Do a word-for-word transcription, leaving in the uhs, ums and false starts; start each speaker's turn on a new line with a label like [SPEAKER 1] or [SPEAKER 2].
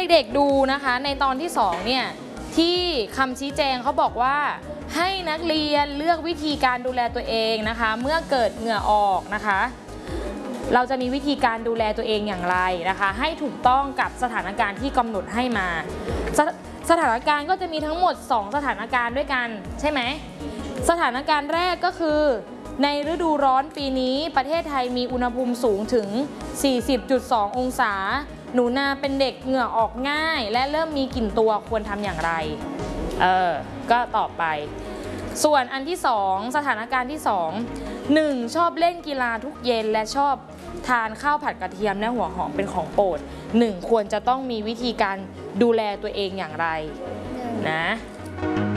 [SPEAKER 1] เด็กๆดูนะคะในตอนที่สองเนี่ยที่คำชี้แจงเขาบอกว่าให้นักเรียนเลือกวิธีการดูแลตัวเองนะคะเมื่อเกิดเหงื่อออกนะคะเราจะมีวิธีการดูแลตัวเองอย่างไรนะคะให้ถูกต้องกับสถานการณ์ที่กำหนดให้มาสสถานการณ์ก็จะมีทั้งหมดสองสถานการณ์ด้วยกันใช่ไหมสถานการณ์แรกก็คือในฤดูร้อนปีนี้ประเทศไทยมีอุณหภูมิสูงถึง สี่สิบจุดสอง องศาหนูนาเป็นเด็กเหงื่อออกง่ายและเริ่มมีกลิ่นตัวควรทำอย่างไรเออก็ตอบไปส่วนอันที่สองสถานการณ์ที่สอง หนึ่งชอบเล่นกีฬาทุกเย็นและชอบทานข้าวผัดกระเทียมและหัวหอมเป็นของโปรดหนึ่งควรจะต้องมีวิธีการดูแลตัวเองอย่างไรนะ